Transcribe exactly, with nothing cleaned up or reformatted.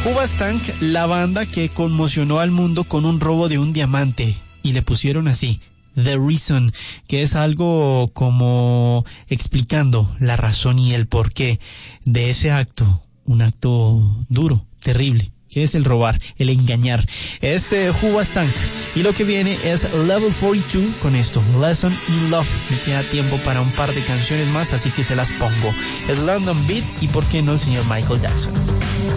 Hoobastank, la banda que conmocionó al mundo con un robo de un diamante, y le pusieron así, The Reason, que es algo como explicando la razón y el porqué de ese acto, un acto duro, terrible, que es el robar, el engañar. Es eh, Hoobastank, y lo que viene es Level cuarenta y dos con esto, Lesson in Love. Me queda tiempo para un par de canciones más, así que se las pongo. Es London Beat y por qué no el señor Michael Jackson.